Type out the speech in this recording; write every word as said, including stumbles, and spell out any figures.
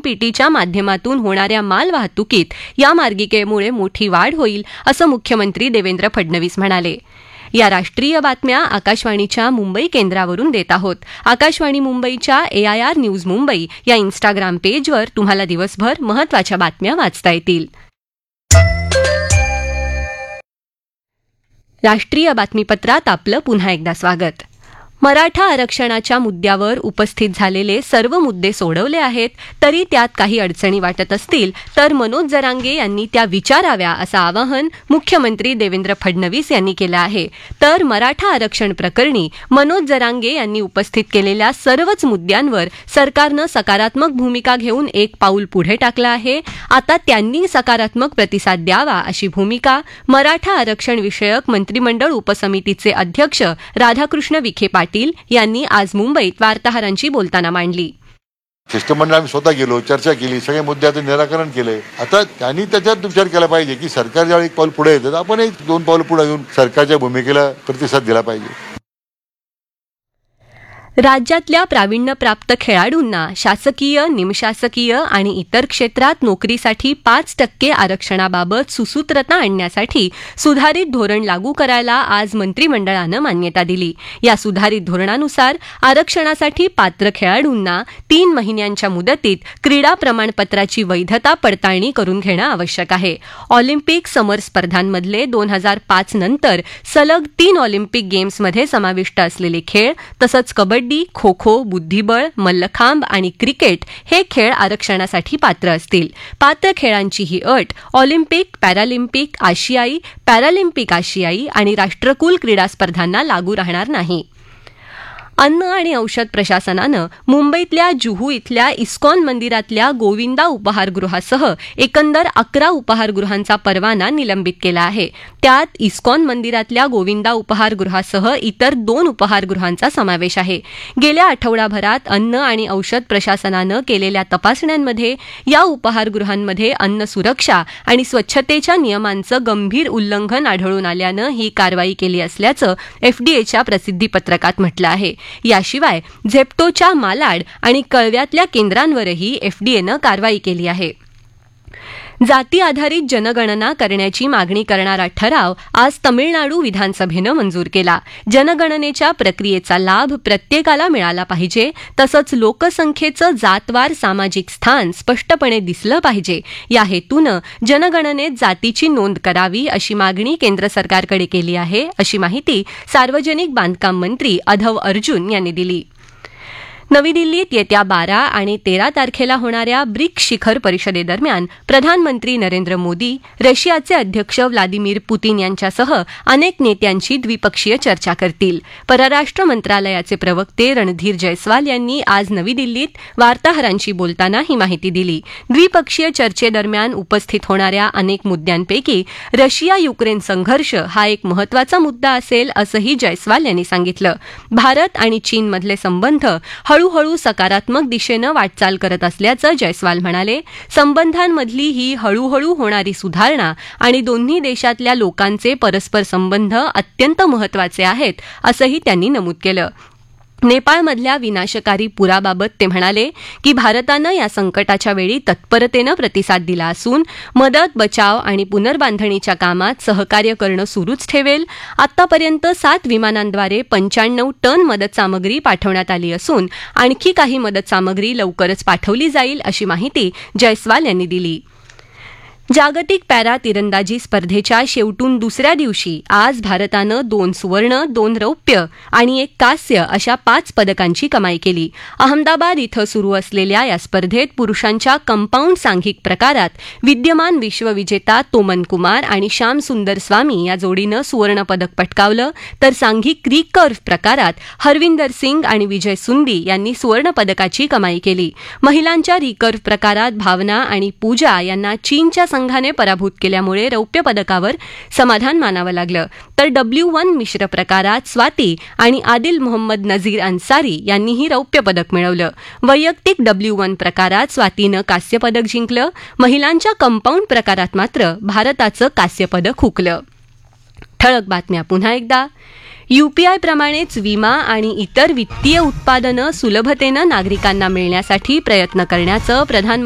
डीबीटीच्या माध्यमातून होणाऱ्या मालवाहतुकीत या मार्गिकेमुळे मोठी वाढ होईल असं मुख्यमंत्री देवेंद्र फडणवीस म्हणाले. या राष्ट्रीय बातम्या आकाशवाणीच्या मुंबई केंद्रावरून देत आहोत. आकाशवाणी मुंबईच्या एआयआर न्यूज मुंबई या इन्स्टाग्राम पेजवर तुम्हाला दिवसभर महत्त्वाच्या बातम्या वाचता येतील. राष्ट्रीय बातमीपत्रात आपलं पुन्हा एकदा स्वागत. मराठा आरक्षणाच्या मुद्द्यावर उपस्थित झालेले सर्व मुद्दे सोडवले आहेत, तरी त्यात काही अडचणी वाटत असतील तर मनोज जरांगे यांनी त्या विचाराव्या असं आवाहन मुख्यमंत्री देवेंद्र फडणवीस यांनी केलं आहे. तर मराठा आरक्षण प्रकरणी मनोज जरांगे यांनी उपस्थित केलेल्या सर्वच मुद्द्यांवर सरकारनं सकारात्मक भूमिका घेऊन एक पाऊल पुढे टाकलं आहे. आता त्यांनी सकारात्मक प्रतिसाद द्यावा अशी भूमिका मराठा आरक्षण विषयक मंत्रिमंडळ उपसमितीचे अध्यक्ष राधाकृष्ण विखे पाटील यांनी आज मुंबईत वार्ताहरांशी बोलताना मांडली. शिष्टमंडळ आम्ही स्वतः गेलो, चर्चा केली, सगळे मुद्द्याचं निराकरण केले. आता त्यांनी त्याच्यात विचार केला पाहिजे की सरकार ज्यावेळी एक पाऊल पुढे येतं आपण एक दोन पाऊल पुढे येऊन सरकारच्या भूमिकेला प्रतिसाद दिला पाहिजे. राज्यातल्या प्रावीण्यप्राप्त खेळाडूंना शासकीय, निमशासकीय आणि इतर क्षेत्रात नोकरीसाठी पाच टक्के आरक्षणाबाबत सुसूत्रता आणण्यासाठी सुधारित धोरण लागू करायला आज मंत्रिमंडळानं मान्यता दिली. या सुधारित धोरणानुसार आरक्षणासाठी पात्र खेळाडूंना तीन महिन्यांच्या मुदतीत क्रीडा प्रमाणपत्राची वैधता पडताळणी करून घेणं आवश्यक आहे. ऑलिम्पिक समर स्पर्धांमधले दोन हजार पाच नंतर सलग तीन ऑलिम्पिक गेम्समध्ये समाविष्ट असलेले खेळ तसंच कबड्डी, खो खो, बुद्धिबळ, मल्लखांब आणि क्रिकेट हे खेळ आरक्षणासाठी पात्र असतील. पात्र खेळांची ही अट ऑलिम्पिक, पॅरालिम्पिक, आशियाई, पॅरालिम्पिक आशियाई आणि राष्ट्रकुल क्रीडा स्पर्धांना लागू राहणार नाही. अन्न आणि औषध प्रशासनानं मुंबईतल्या जुहू इथल्या इस्कॉन मंदिरातल्या गोविंदा उपहारगृहासह एकंदर अकरा उपहारगृहांचा परवाना निलंबित केला आहे. त्यात इस्कॉन मंदिरातल्या गोविंदा उपहारगृहासह इतर दोन उपहारगृहांचा समावेश आहे. गेल्या आठवडाभरात अन्न आणि औषध प्रशासनानं केलेल्या तपासण्यांमध्ये या उपहारगृहांमध्ये अन्न सुरक्षा आणि स्वच्छतेच्या नियमांचं गंभीर उल्लंघन आढळून आल्यानं ही कारवाई केली असल्याचं एफडीएच्या प्रसिद्धीपत्रकात म्हटलं आहे. याशिवाय झेप्टोच्या मालाड आणि कळव्यातल्या केंद्रांवरही एफडीएनं कारवाई केली आहे. जाती आधारित जनगणना करण्याची मागणी करणारा ठराव आज तमिळनाडू विधानसभेनं मंजूर केला. जनगणनेच्या प्रक्रियेचा लाभ प्रत्येकाला मिळाला पाहिजे, तसंच लोकसंख्येचं जातवार सामाजिक स्थान स्पष्टपणे दिसलं पाहिजे या हेतूनं जनगणनेत जातीची नोंद करावी अशी मागणी केंद्र सरकारकडे केली आहे, अशी माहिती सार्वजनिक बांधकाम मंत्री अधव अर्जुन यांनी दिली. नवी दिल्लीत येत्या बारा आणि तेरा तारखेला होणाऱ्या ब्रिक्स शिखर परिषदेदरम्यान प्रधानमंत्री नरेंद्र मोदी, रशियाचे अध्यक्ष व्लादिमीर पुतीन यांच्यासह अनेक नेत्यांची द्विपक्षीय चर्चा करतील. परराष्ट्र मंत्रालयाचे प्रवक्ते रणधीर जयस्वाल यांनी आज नवी दिल्लीत वार्ताहरांशी बोलताना ही माहिती दिली. द्विपक्षीय चर्चेदरम्यान उपस्थित होणाऱ्या अनेक मुद्द्यांपैकी रशिया युक्रेन संघर्ष हा एक महत्त्वाचा मुद्दा असेल असंही जयस्वाल यांनी सांगितलं. भारत आणि चीनमधले संबंध हळूहळू सकारात्मक दिशेनं वाटचाल करत असल्याचं जयस्वाल म्हणाले. संबंधांमधली ही हळूहळू होणारी सुधारणा आणि दोन्ही देशातल्या लोकांचे परस्पर संबंध अत्यंत महत्त्वाचे आहेत असंही त्यांनी नमूद केलं. नेपाळमधल्या विनाशकारी पुराबाबत ते म्हणाले की भारतानं या संकटाच्या वेळी तत्परतेनं प्रतिसाद दिला असून मदत, बचाव आणि पुनर्बांधणीच्या कामात सहकार्य करणं सुरूच ठेवेल. आतापर्यंत सात विमानांद्वारे पंच्याण्णव टन मदत सामग्री पाठवण्यात आली असून आणखी काही मदत सामग्री लवकरच पाठवली जाईल अशी माहिती जयस्वाल यांनी दिली. जागतिक पॅरा तिरंदाजी स्पर्धेच्या शेवटून दुसऱ्या दिवशी आज भारतानं दोन सुवर्ण, दोन रौप्य आणि एक कांस्य अशा पाच पदकांची कमाई केली. अहमदाबाद इथं सुरू असलेल्या या स्पर्धेत पुरुषांच्या कंपाऊंड सांघिक प्रकारात विद्यमान विश्वविजेता तोमन कुमार आणि श्याम सुंदर स्वामी या जोडीनं सुवर्णपदक पटकावलं, तर सांघिक रिकर्व्ह प्रकारात हरविंदर सिंग आणि विजय सुंदी यांनी सुवर्णपदकाची कमाई केली. महिलांच्या रिकर्व्ह प्रकारात भावना आणि पूजा यांना चीनच्या संघाने पराभूत केल्यामुळे रौप्य पदकावर समाधान मानावं लागलं. तर डब्ल्यू वन मिश्र प्रकारात स्वाती आणि आदिल मोहम्मद नझीर अन्सारी यांनीही रौप्य पदक मिळवलं. वैयक्तिक डब्ल्यू वन प्रकारात स्वातीनं कांस्य पदक जिंकलं. महिलांच्या कंपाऊंड प्रकारात मात्र भारताचं कांस्य पदक हुकलं. ठळक बातम्या पुन्हा एकदा. यूपीआय प्रमाणेच विमा आणि इतर वित्तीय उत्पादनं सुलभतेनं नागरिकांना मिळण्यासाठी प्रयत्न करण्याचं प्रधानमंत्री